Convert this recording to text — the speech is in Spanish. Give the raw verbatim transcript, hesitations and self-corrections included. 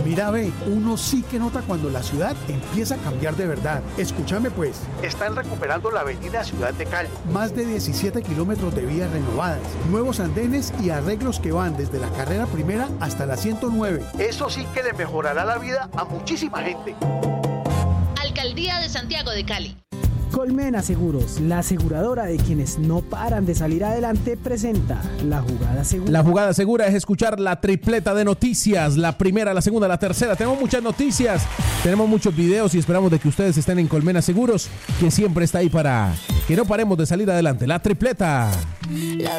Mira, ve, uno sí que nota cuando la ciudad empieza a cambiar de verdad. Escúchame pues, están recuperando la avenida Ciudad de Cali. Más de diecisiete kilómetros de vías renovadas, nuevos andenes y arreglos que van desde la carrera primera hasta la ciento nueve. Eso sí que le mejorará la vida a muchísima gente. Alcaldía de Santiago de Cali. Colmena Seguros, la aseguradora de quienes no paran de salir adelante, presenta La Jugada Segura. La Jugada Segura es escuchar la tripleta de noticias, la primera, la segunda, la tercera. Tenemos muchas noticias, tenemos muchos videos y esperamos de que ustedes estén en Colmena Seguros, que siempre está ahí para que no paremos de salir adelante. La tripleta.